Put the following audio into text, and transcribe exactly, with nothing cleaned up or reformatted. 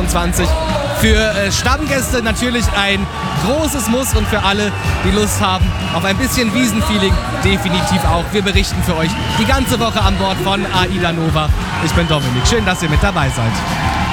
sechsundzwanzig. Für äh, Stammgäste natürlich ein großes Muss und für alle, die Lust haben auf ein bisschen Wiesenfeeling, definitiv auch. Wir berichten für euch die ganze Woche an Bord von AIDA Nova. Ich bin Dominik, schön, dass ihr mit dabei seid.